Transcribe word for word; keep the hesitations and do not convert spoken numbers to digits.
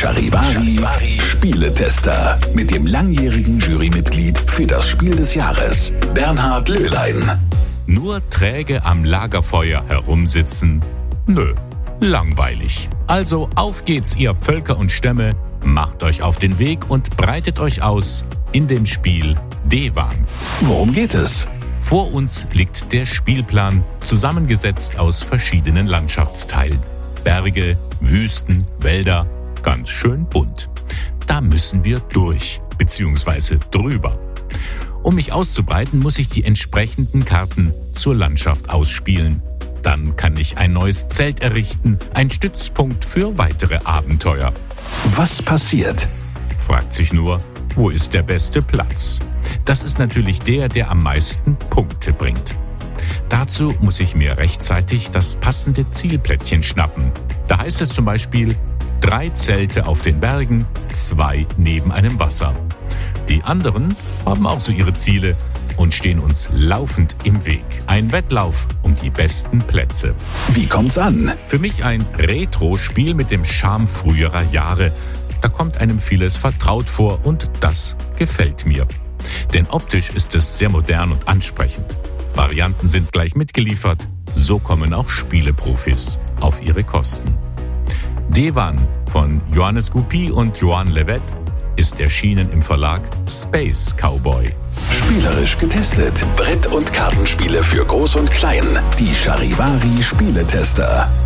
Charivari Spieletester mit dem langjährigen Jurymitglied für das Spiel des Jahres, Bernhard Löhlein. Nur träge am Lagerfeuer herumsitzen? Nö, langweilig. Also auf geht's, ihr Völker und Stämme, macht euch auf den Weg und breitet euch aus in dem Spiel Dewan. Worum geht es? Vor uns liegt der Spielplan, zusammengesetzt aus verschiedenen Landschaftsteilen. Berge, Wüsten, Wälder, ganz schön bunt. Da müssen wir durch, beziehungsweise drüber. Um mich auszubreiten, muss ich die entsprechenden Karten zur Landschaft ausspielen. Dann kann ich ein neues Zelt errichten, ein Stützpunkt für weitere Abenteuer. Was passiert? Fragt sich nur, wo ist der beste Platz? Das ist natürlich der, der am meisten Punkte bringt. Dazu muss ich mir rechtzeitig das passende Zielplättchen schnappen. Da heißt es zum Beispiel, drei Zelte auf den Bergen, zwei neben einem Wasser. Die anderen haben auch so ihre Ziele und stehen uns laufend im Weg. Ein Wettlauf um die besten Plätze. Wie kommt's an? Für mich ein Retro-Spiel mit dem Charme früherer Jahre. Da kommt einem vieles vertraut vor und das gefällt mir. Denn optisch ist es sehr modern und ansprechend. Varianten sind gleich mitgeliefert, so kommen auch Spieleprofis auf ihre Kosten. Dewan von Johannes Goupy und Johan Levet ist erschienen im Verlag Space Cowboy. Spielerisch getestet. Brett- und Kartenspiele für Groß und Klein. Die Charivari Spieletester.